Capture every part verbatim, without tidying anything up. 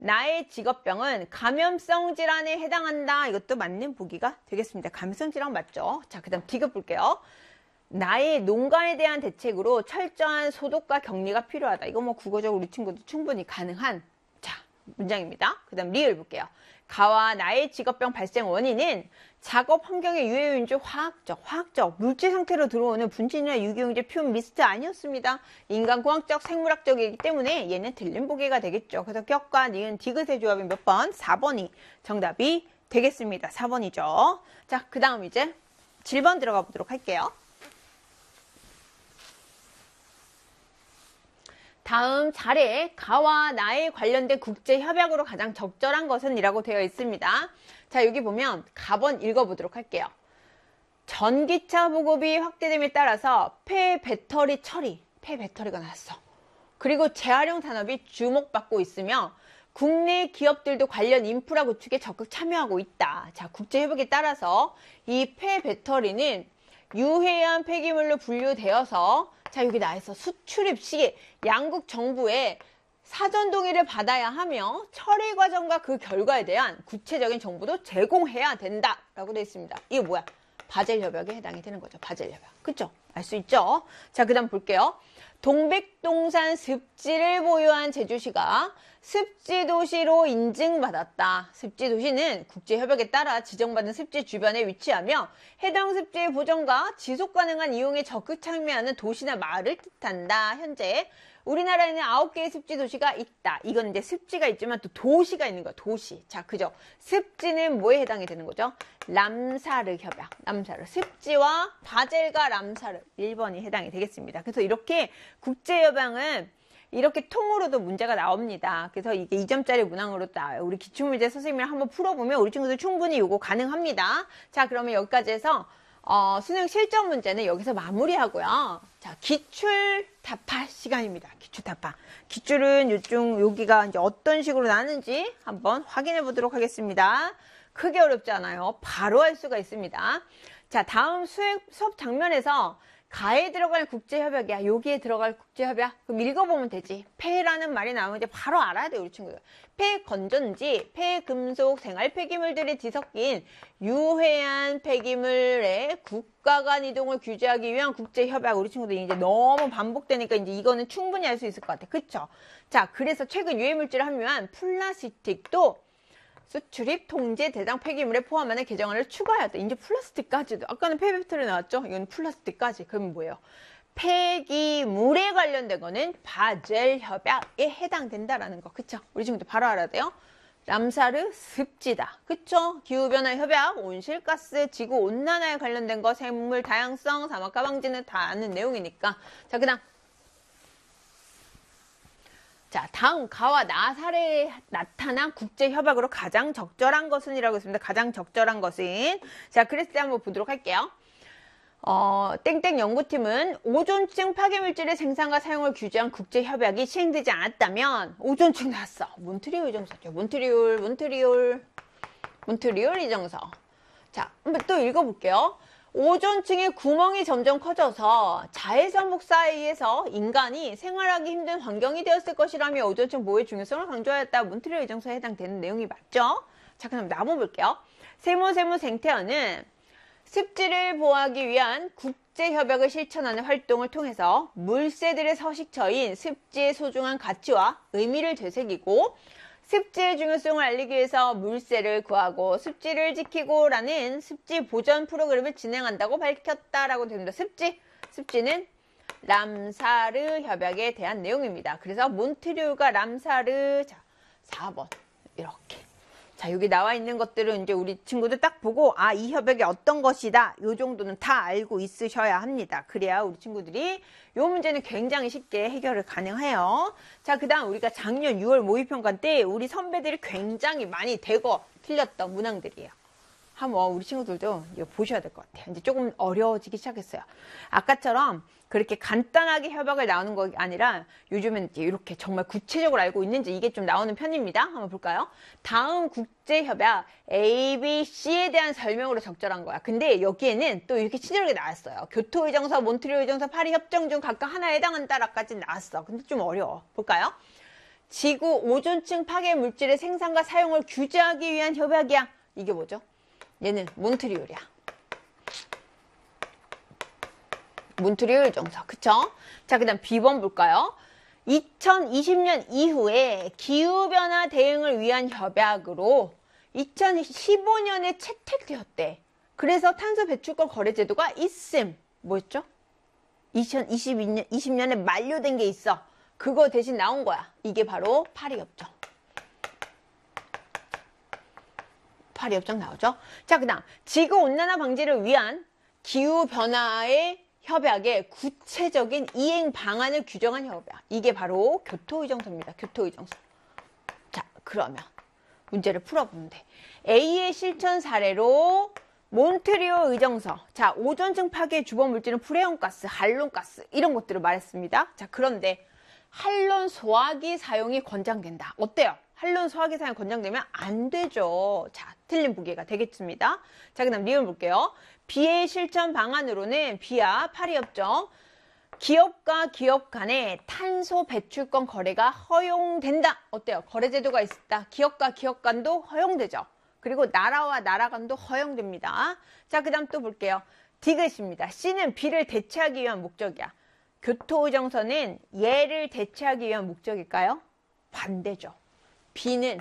나의 직업병은 감염성 질환에 해당한다. 이것도 맞는 보기가 되겠습니다. 감염성 질환 맞죠? 자, 그 다음 디귿 볼게요. 나의 농간에 대한 대책으로 철저한 소독과 격리가 필요하다. 이거 뭐 국어적으로 우리 친구도 충분히 가능한 자 문장입니다. 그 다음 리을 볼게요. 가와 나의 직업병 발생 원인은 작업 환경의 유해요인 중 화학적, 화학적, 물질 상태로 들어오는 분진이나 유기용제, 퓨 미스트 아니었습니다. 인간공학적, 생물학적이기 때문에 얘는 틀린 보기가 되겠죠. 그래서 격과 니은, 디귿의 조합이 몇 번? 사 번이 정답이 되겠습니다. 사 번이죠. 자, 그 다음 이제 칠 번 들어가 보도록 할게요. 다음 자리에 가와 나에 관련된 국제협약으로 가장 적절한 것은 이라고 되어 있습니다. 자, 여기 보면 가번 읽어보도록 할게요. 전기차 보급이 확대됨에 따라서 폐배터리 처리, 폐배터리가 나왔어. 그리고 재활용 산업이 주목받고 있으며 국내 기업들도 관련 인프라 구축에 적극 참여하고 있다. 자, 국제협약에 따라서 이 폐배터리는 유해한 폐기물로 분류되어서 자, 여기 나와있어. 수출입 시 양국 정부의 사전 동의를 받아야 하며 처리 과정과 그 결과에 대한 구체적인 정보도 제공해야 된다 라고 되어 있습니다. 이게 뭐야? 바젤 협약에 해당이 되는 거죠. 바젤 협약. 그쵸? 알 수 있죠? 자, 그 다음 볼게요. 동백동산 습지를 보유한 제주시가 습지도시로 인증받았다. 습지도시는 국제협약에 따라 지정받은 습지 주변에 위치하며 해당 습지의 보존과 지속가능한 이용에 적극 참여하는 도시나 마을을 뜻한다. 현재 우리나라에는 아홉 개의 습지 도시가 있다. 이건 이제 습지가 있지만 또 도시가 있는 거야. 도시. 자, 그죠? 습지는 뭐에 해당이 되는 거죠? 람사르 협약. 람사르. 습지와 바젤과 람사르. 일 번이 해당이 되겠습니다. 그래서 이렇게 국제협약은 이렇게 통으로도 문제가 나옵니다. 그래서 이게 이 점짜리 문항으로 나와요. 우리 기출문제 선생님이랑 한번 풀어보면 우리 친구들 충분히 이거 가능합니다. 자, 그러면 여기까지 해서 어, 수능 실전 문제는 여기서 마무리하고요. 자, 기출 답할 시간입니다. 기출 답할. 기출은 요즘 여기가 이제 어떤 식으로 나는지 한번 확인해 보도록 하겠습니다. 크게 어렵지 않아요. 바로 할 수가 있습니다. 자, 다음 수업, 수업 장면에서 가에 들어갈 국제협약이야. 여기에 들어갈 국제협약. 그럼 읽어보면 되지. 폐라는 말이 나오면 이제 바로 알아야 돼요, 우리 친구들. 폐건전지, 폐금속, 생활 폐기물들이 뒤섞인 유해한 폐기물의 국가 간 이동을 규제하기 위한 국제협약. 우리 친구들 이제 너무 반복되니까 이제 이거는 충분히 알 수 있을 것 같아. 그쵸? 자, 그래서 최근 유해물질을 함유한 플라스틱도 수출입 통제 대상 폐기물에 포함하는 개정안을 추가하였다. 이제 플라스틱까지도. 아까는 폐배터리 나왔죠? 이건 플라스틱까지. 그러면 뭐예요? 폐기물에 관련된 거는 바젤 협약에 해당된다라는 거. 그쵸? 우리 친구들 바로 알아야 돼요. 람사르 습지다. 그쵸? 기후변화 협약, 온실가스, 지구온난화에 관련된 거, 생물 다양성, 사막화 방지는 다 아는 내용이니까. 자, 그 다음. 자, 다음 가와 나사레에 나타난 국제협약으로 가장 적절한 것은 이라고 했습니다. 가장 적절한 것은. 자, 그랬을 때 한번 보도록 할게요. 어, 땡땡 연구팀은 오존층 파괴물질의 생산과 사용을 규제한 국제협약이 시행되지 않았다면 오존층 나왔어. 몬트리올 이정서죠. 몬트리올, 몬트리올, 몬트리올 이정서. 자, 한번 또 읽어볼게요. 오존층의 구멍이 점점 커져서 자해선목 사이에서 인간이 생활하기 힘든 환경이 되었을 것이라며 오존층 보호의 중요성을 강조하였다. 몬트리올 이정서에 해당되는 내용이 맞죠? 자, 그럼 나눠 볼게요. 세모세모 생태어는 습지를 보호하기 위한 국제협약을 실천하는 활동을 통해서 물새들의 서식처인 습지의 소중한 가치와 의미를 되새기고 습지의 중요성을 알리기 위해서 물새를 구하고 습지를 지키고 라는 습지 보전 프로그램을 진행한다고 밝혔다라고 됩니다. 습지, 습지는 람사르 협약에 대한 내용입니다. 그래서 몬트리올과 람사르, 자, 사 번 이렇게. 자, 여기 나와 있는 것들은 이제 우리 친구들 딱 보고 아, 이 협약이 어떤 것이다. 요 정도는 다 알고 있으셔야 합니다. 그래야 우리 친구들이 요 문제는 굉장히 쉽게 해결을 가능해요. 자, 그 다음 우리가 작년 유월 모의평가 때 우리 선배들이 굉장히 많이 대거 틀렸던 문항들이에요. 한번 우리 친구들도 이거 보셔야 될 것 같아요. 이제 조금 어려워지기 시작했어요. 아까처럼 그렇게 간단하게 협약을 나오는 거 아니라 요즘은 이제 이렇게 정말 구체적으로 알고 있는지 이게 좀 나오는 편입니다. 한번 볼까요? 다음 국제협약 A, B, C에 대한 설명으로 적절한 거야. 근데 여기에는 또 이렇게 친절하게 나왔어요. 교토의정서, 몬트리올 의정서, 파리 협정 중 각각 하나에 해당한다라까지 나왔어. 근데 좀 어려워. 볼까요? 지구 오존층 파괴 물질의 생산과 사용을 규제하기 위한 협약이야. 이게 뭐죠? 얘는 몬트리올이야. 몬트리올 정서. 그쵸? 자, 그 다음 B번 볼까요? 이천이십 년 이후에 기후변화 대응을 위한 협약으로 이천십오 년에 채택되었대. 그래서 탄소 배출권 거래 제도가 있음. 뭐였죠? 이천이십이 년, 이십 년에 만료된 게 있어. 그거 대신 나온 거야. 이게 바로 파리 협정. 파리 협정 나오죠? 자, 그 다음 지구온난화 방지를 위한 기후변화의 협약의 구체적인 이행 방안을 규정한 협약. 이게 바로 교토의정서입니다. 교토의정서. 자, 그러면 문제를 풀어보면 돼. A의 실천 사례로 몬트리올 의정서. 자, 오존층 파괴 주범 물질은 프레온가스, 할론가스 이런 것들을 말했습니다. 자, 그런데 할론 소화기 사용이 권장된다. 어때요? 할론 소화기 사용 권장되면 안 되죠. 자, 틀린 보기가 되겠습니다. 자, 그 다음 리을 볼게요. B의 실천 방안으로는 B와 파리 협정 기업과 기업 간의 탄소 배출권 거래가 허용된다. 어때요? 거래 제도가 있다. 기업과 기업 간도 허용되죠. 그리고 나라와 나라 간도 허용됩니다. 자, 그 다음 또 볼게요. 디귿입니다. C는 B를 대체하기 위한 목적이야. 교토의정서는 얘를 대체하기 위한 목적일까요? 반대죠. B는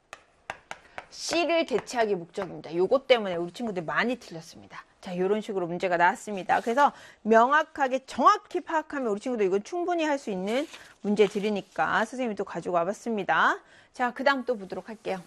C를 대체하기 목적입니다. 요것 때문에 우리 친구들 많이 틀렸습니다. 자, 이런 식으로 문제가 나왔습니다. 그래서 명확하게 정확히 파악하면 우리 친구들 이건 충분히 할 수 있는 문제들이니까 선생님이 또 가지고 와봤습니다. 자, 그 다음 또 보도록 할게요.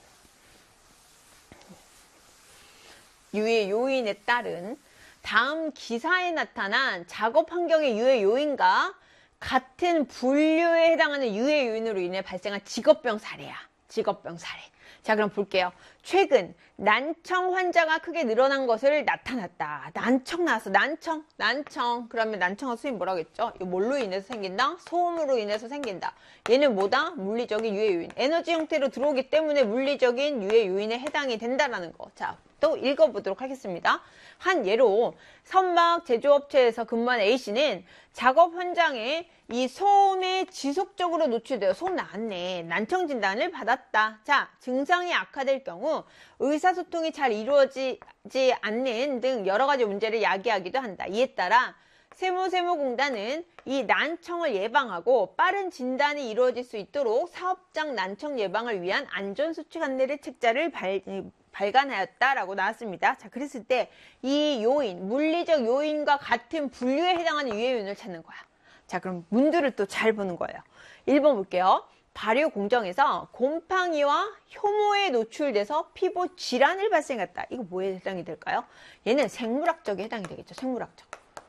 유해 요인에 따른 다음 기사에 나타난 작업 환경의 유해 요인과 같은 분류에 해당하는 유해 요인으로 인해 발생한 직업병 사례야. 직업병 사례. 자, 그럼 볼게요. 최근 난청 환자가 크게 늘어난 것을 나타났다. 난청 나왔어. 난청. 난청. 그러면 난청은 선생님 뭐라고 했죠? 이거 뭘로 인해서 생긴다? 소음으로 인해서 생긴다. 얘는 뭐다? 물리적인 유해 요인. 에너지 형태로 들어오기 때문에 물리적인 유해 요인에 해당이 된다라는 거. 자, 또 읽어보도록 하겠습니다. 한 예로 선박 제조업체에서 근무한 A씨는 작업 현장에 이 소음에 지속적으로 노출되어 소음 나왔네. 난청 진단을 받았다. 자, 증상이 악화될 경우 의사소통이 잘 이루어지지 않는 등 여러 가지 문제를 야기하기도 한다. 이에 따라 세무세무공단은 이 난청을 예방하고 빠른 진단이 이루어질 수 있도록 사업장 난청 예방을 위한 안전수칙 안내를 책자를 발, 발간하였다라고 나왔습니다. 자, 그랬을 때 이 요인, 물리적 요인과 같은 분류에 해당하는 유해 요인을 찾는 거야. 자, 그럼 문제를 또 잘 보는 거예요. 일 번 볼게요. 발효 공정에서 곰팡이와 효모에 노출돼서 피부 질환을 발생했다. 이거 뭐에 해당이 될까요? 얘는 생물학적에 해당이 되겠죠. 생물학적.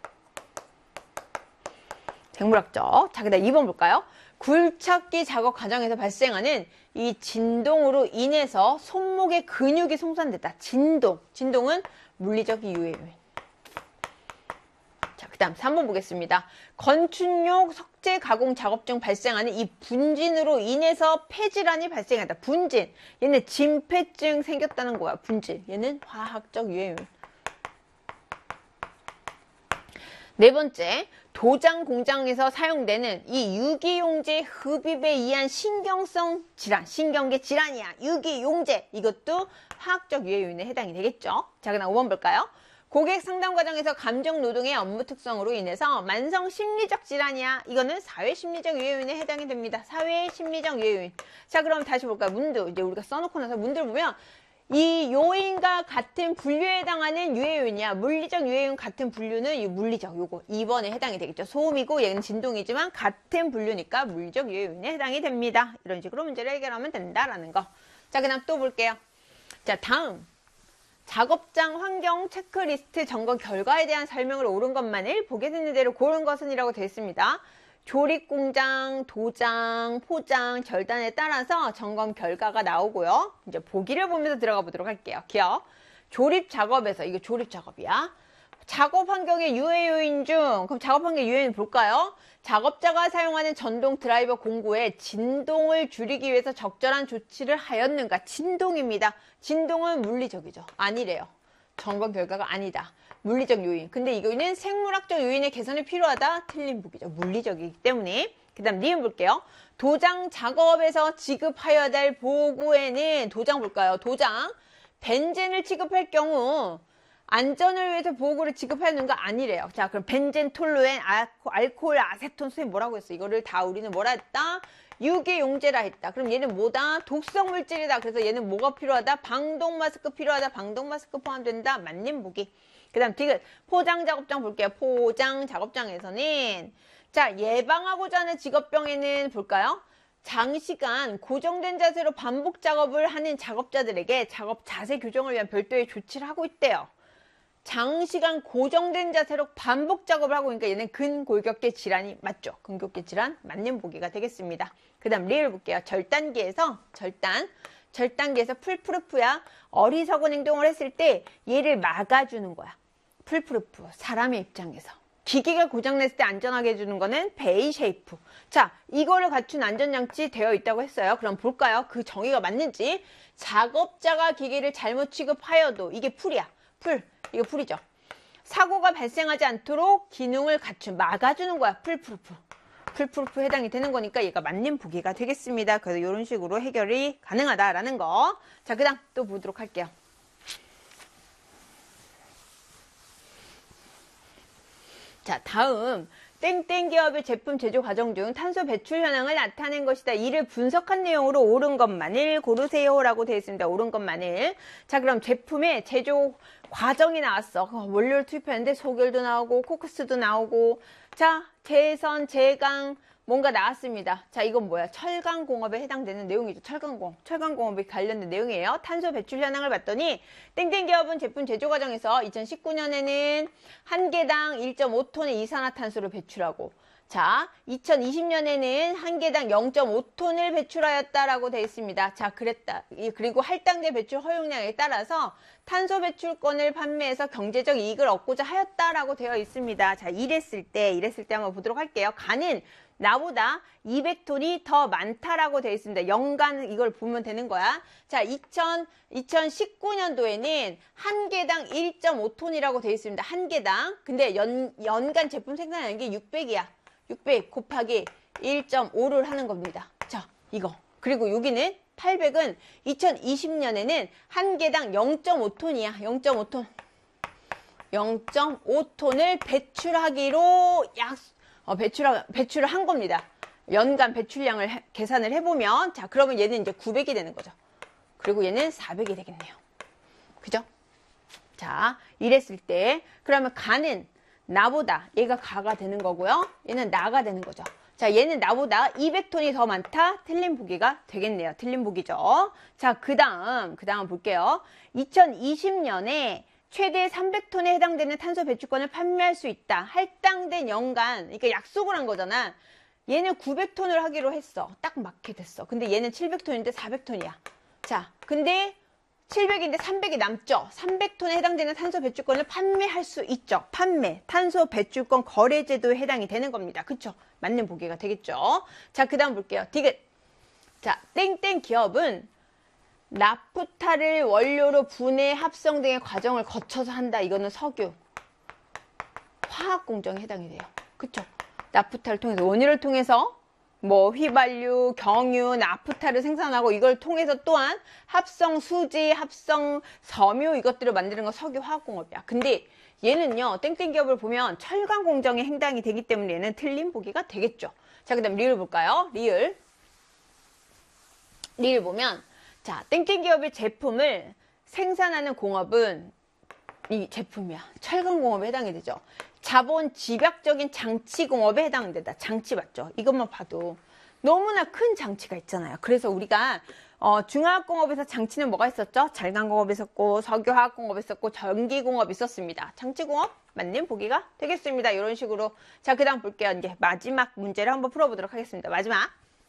생물학적. 자, 그 다음 이 번 볼까요? 굴착기 작업 과정에서 발생하는 이 진동으로 인해서 손목의 근육이 손상됐다. 진동. 진동은 물리적 유해 요인. 자, 그 다음 삼 번 보겠습니다. 건축용 석재 가공 작업 중 발생하는 이 분진으로 인해서 폐질환이 발생한다. 분진. 얘는 진폐증 생겼다는 거야. 분진. 얘는 화학적 유해 요인. 네 번째, 도장 공장에서 사용되는 이 유기용제 흡입에 의한 신경성 질환, 신경계 질환이야. 유기용제, 이것도 화학적 유해 요인에 해당이 되겠죠. 자, 그다음 오 번 볼까요? 고객 상담 과정에서 감정 노동의 업무 특성으로 인해서 만성 심리적 질환이야. 이거는 사회 심리적 유해 요인에 해당이 됩니다. 사회 심리적 유해 요인. 자, 그럼 다시 볼까요? 문두. 이제 우리가 써놓고 나서 문두를 보면 이 요인과 같은 분류에 해당하는 유해 요인이야. 물리적 유해 요인 같은 분류는 이 물리적 요거 이 번에 해당이 되겠죠. 소음이고 얘는 진동이지만 같은 분류니까 물리적 유해 요인에 해당이 됩니다. 이런 식으로 문제를 해결하면 된다라는 거. 자, 그다음 또 볼게요. 자, 다음 작업장 환경 체크리스트 점검 결과에 대한 설명을 옳은 것만을 보게 되는 대로 고른 것은 이라고 되어 있습니다. 조립 공장, 도장, 포장, 절단에 따라서 점검 결과가 나오고요. 이제 보기를 보면서 들어가 보도록 할게요. 기억. 조립 작업에서, 이거 조립 작업이야. 작업 환경의 유해 요인 중, 그럼 작업 환경의 유해 요인 볼까요? 작업자가 사용하는 전동 드라이버 공구에 진동을 줄이기 위해서 적절한 조치를 하였는가? 진동입니다. 진동은 물리적이죠. 아니래요. 점검 결과가 아니다. 물리적 요인. 근데 이거는 생물학적 요인의 개선이 필요하다. 틀린 보기죠. 물리적이기 때문에. 그 다음 니은 볼게요. 도장 작업에서 지급하여야 될 보고에는 도장 볼까요? 도장 벤젠을 취급할 경우 안전을 위해서 보고를 지급하는 거 아니래요. 자, 그럼 벤젠, 톨루엔, 알코올, 아세톤, 선생님 뭐라고 했어? 이거를 다 우리는 뭐라 했다? 유기용제라 했다. 그럼 얘는 뭐다? 독성 물질이다. 그래서 얘는 뭐가 필요하다? 방독 마스크 필요하다. 방독 마스크 포함된다. 만림 보기. 그 다음 디귿 포장 작업장 볼게요. 포장 작업장에서는 자, 예방하고자 하는 직업병에는 볼까요? 장시간 고정된 자세로 반복 작업을 하는 작업자들에게 작업 자세 교정을 위한 별도의 조치를 하고 있대요. 장시간 고정된 자세로 반복 작업을 하고 있으니까 얘는 근골격계 질환이 맞죠? 근골격계 질환 맞는 보기가 되겠습니다. 그 다음 리을 볼게요. 절단기에서 절단 절단기에서 풀프루프야 어리석은 행동을 했을 때 얘를 막아주는 거야. 풀프루프 사람의 입장에서 기계가 고장냈을 때 안전하게 해주는 거는 베이쉐이프. 자, 이거를 갖춘 안전장치 되어 있다고 했어요. 그럼 볼까요? 그 정의가 맞는지. 작업자가 기계를 잘못 취급하여도 이게 풀이야. 풀. 이거 풀이죠. 사고가 발생하지 않도록 기능을 갖춘 막아주는 거야. 풀프루프. 풀프루프 해당이 되는 거니까 얘가 맞는 보기가 되겠습니다. 그래서 이런 식으로 해결이 가능하다라는 거. 자, 그 다음 또 보도록 할게요. 자, 다음 땡땡 기업의 제품 제조 과정 중 탄소 배출 현황을 나타낸 것이다. 이를 분석한 내용으로 옳은 것만을 고르세요 라고 되어 있습니다. 옳은 것만을. 자, 그럼 제품의 제조 과정이 나왔어. 원료를 투입했는데 소결도 나오고 코크스도 나오고 자, 재선, 재강 뭔가 나왔습니다. 자, 이건 뭐야? 철강공업에 해당되는 내용이죠. 철강공업. 철강공업에 관련된 내용이에요. 탄소 배출 현황을 봤더니 땡땡 기업은 제품 제조 과정에서 이천십구 년에는 한 개당 일 점 오 톤의 이산화탄소를 배출하고 자, 이천이십 년에는 한 개당 영 점 오 톤을 배출하였다라고 되어 있습니다. 자, 그랬다. 그리고 할당제 배출 허용량에 따라서 탄소 배출권을 판매해서 경제적 이익을 얻고자 하였다라고 되어 있습니다. 자, 이랬을 때, 이랬을 때 한번 보도록 할게요. 가는 나보다 이백 톤이 더 많다라고 되어 있습니다. 연간 이걸 보면 되는 거야. 자, 이천십구 년도에는 한 개당 일 점 오 톤이라고 되어 있습니다. 한 개당. 근데 연, 연간 제품 생산하는 게 육백이야. 육백 곱하기 일 점 오를 하는 겁니다. 자, 이거. 그리고 여기는 팔백은 이천이십 년에는 한 개당 영 점 오 톤이야. 영 점 오 톤. 영 점 오 톤을 배출하기로 약, 어, 배출, 배출을 한 겁니다. 연간 배출량을 해, 계산을 해보면, 자, 그러면 얘는 이제 구백이 되는 거죠. 그리고 얘는 사백이 되겠네요. 그죠? 자, 이랬을 때, 그러면 가는 나보다 얘가 가가 되는 거고요. 얘는 나가 되는 거죠. 자, 얘는 나보다 이백 톤이 더 많다. 틀린 보기가 되겠네요. 틀린 보기죠. 자, 그 다음, 그 다음 볼게요. 이천이십 년에 최대 삼백 톤에 해당되는 탄소 배출권을 판매할 수 있다. 할당된 연간, 그러니까 약속을 한 거잖아. 얘는 구백 톤을 하기로 했어. 딱 맞게 됐어. 근데 얘는 칠백 톤인데 사백 톤이야. 자, 근데 칠백인데 삼백이 남죠. 삼백 톤에 해당되는 탄소 배출권을 판매할 수 있죠. 판매, 탄소 배출권 거래 제도에 해당이 되는 겁니다. 그쵸? 맞는 보기가 되겠죠. 자, 그 다음 볼게요. 디귿. 자, 땡땡 기업은 나프타를 원료로 분해, 합성 등의 과정을 거쳐서 한다. 이거는 석유, 화학 공정에 해당이 돼요. 그쵸? 나프타를 통해서, 원유를 통해서 뭐 휘발유, 경유, 나프타를 생산하고 이걸 통해서 또한 합성 수지, 합성 섬유 이것들을 만드는 건 석유 화학공업이야. 근데 얘는요, 땡땡 기업을 보면 철강 공정에 해당이 되기 때문에 얘는 틀린 보기가 되겠죠. 자, 그 다음 리을 볼까요? 리을. 리을 보면 자, 땡땡 기업의 제품을 생산하는 공업은 이 제품이야. 철강공업에 해당이 되죠. 자본 집약적인 장치공업에 해당된다. 장치 맞죠? 이것만 봐도 너무나 큰 장치가 있잖아요. 그래서 우리가 어, 중화학공업에서 장치는 뭐가 있었죠? 잘강공업 있었고, 석유화학공업 있었고, 전기공업 있었습니다. 장치공업 맞는 보기가 되겠습니다. 이런 식으로. 자, 그 다음 볼게요. 이제 마지막 문제를 한번 풀어보도록 하겠습니다. 마지막.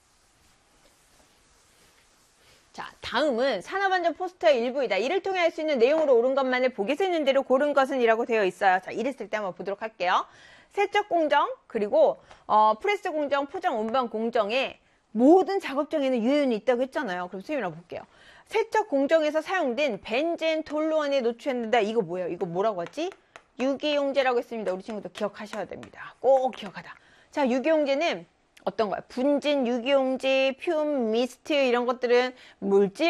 자, 다음은 산업안전 포스터의 일부이다. 이를 통해 할 수 있는 내용으로 옳은 것만을 보기서 있는 대로 고른 것은 이라고 되어 있어요. 자, 이랬을 때 한번 보도록 할게요. 세척 공정, 그리고 어, 프레스 공정, 포장 운반 공정에 모든 작업장에는 유연이 있다고 했잖아요. 그럼 선생님이랑 볼게요. 세척 공정에서 사용된 벤젠 톨루원에 노출했는다. 이거 뭐예요? 이거 뭐라고 하지? 유기용제라고 했습니다. 우리 친구도 기억하셔야 됩니다. 꼭 기억하다. 자, 유기용제는 어떤 거야? 분진, 유기용지, 듐, 미스트 이런 것들은 물질